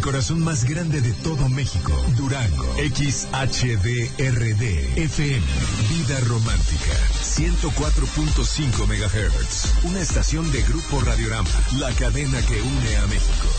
corazón más grande de todo México, Durango. XHDRD FM, Vida Romántica, 104.5 MHz. Una estación de Grupo Radiorama, la cadena que une a México.